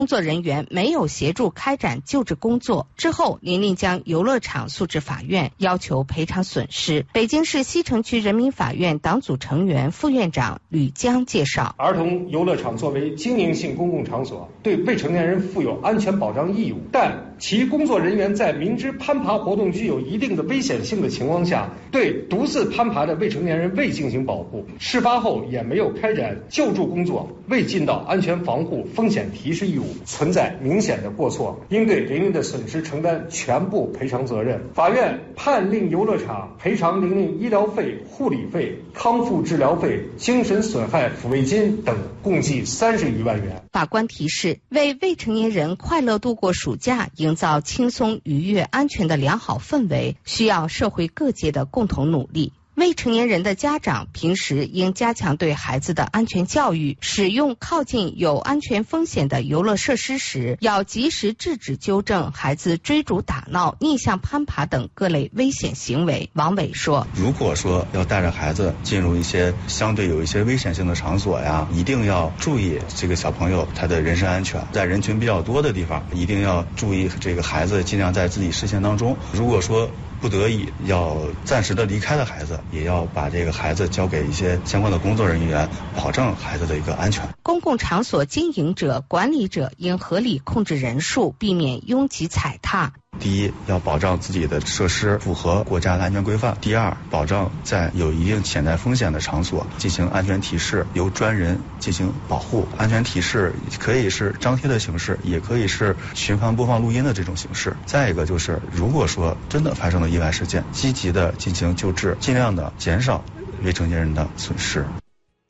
工作人员没有协助开展救治工作。之后，玲玲将游乐场诉至法院，要求赔偿损失。北京市西城区人民法院党组成员、副院长吕江介绍， 儿童游乐场作为经营性公共场所，对未成年人负有安全保障义务，但其工作人员在明知攀爬活动具有一定的危险性的情况下，对独自攀爬的未成年人未进行保护，事发后也没有开展救助工作，未尽到安全防护风险提示义务，存在明显的过错，应对玲玲的损失承担全部赔偿责任。法院判令游乐场赔偿玲玲医疗费、护理费、康复治疗费、精神损害抚慰金等共计30余万元。 法官提示，为未成年人快乐度过暑假，营造轻松、愉悦、安全的良好氛围，需要社会各界的共同努力。未成年人的家长平时应加强对孩子的安全教育，使用靠近有安全风险的游乐设施时，要及时制止纠正孩子追逐打闹、逆向攀爬等各类危险行为。王伟说， 如果说要带着孩子进入一些相对有一些危险性的场所呀，一定要注意这个小朋友他的人身安全，在人群比较多的地方，一定要注意这个孩子尽量在自己视线当中。如果说不得已要暂时的离开的孩子，也要把这个孩子交给一些相关的工作人员，保证孩子的一个安全。 公共场所经营者、管理者应合理控制人数，避免拥挤踩踏。 第一，要保障自己的设施符合国家的安全规范；第二，保障在有一定潜在风险的场所进行安全提示，由专人进行保护。安全提示可以是张贴的形式，也可以是循环播放录音的这种形式。再一个就是，如果说真的发生了意外事件，积极的进行救治，尽量的减少未成年人的损失。